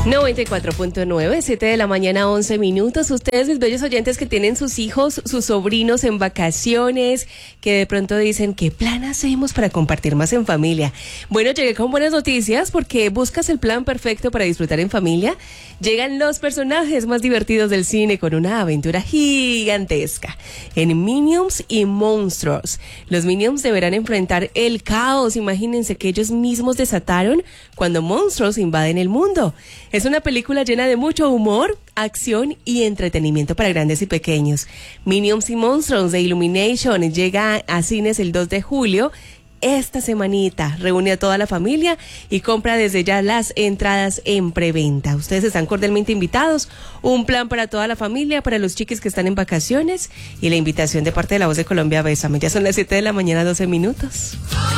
94.9, 7 de la mañana, 11 minutos. Ustedes, mis bellos oyentes que tienen sus hijos, sus sobrinos en vacaciones, que de pronto dicen, ¿qué plan hacemos para compartir más en familia? Bueno, llegué con buenas noticias porque buscas el plan perfecto para disfrutar en familia. Llegan los personajes más divertidos del cine con una aventura gigantesca en Minions y Monstruos. Los Minions deberán enfrentar el caos, imagínense, que ellos mismos desataron cuando monstruos invaden el mundo. Es una película llena de mucho humor, acción y entretenimiento para grandes y pequeños. Minions y Monstruos de Illumination llega a cines el 2 de julio. Esta semanita reúne a toda la familia y compra desde ya las entradas en preventa. Ustedes están cordialmente invitados. Un plan para toda la familia, para los chiquis que están en vacaciones y la invitación de parte de La Voz de Colombia, Bésame. Ya son las 7 de la mañana, 12 minutos.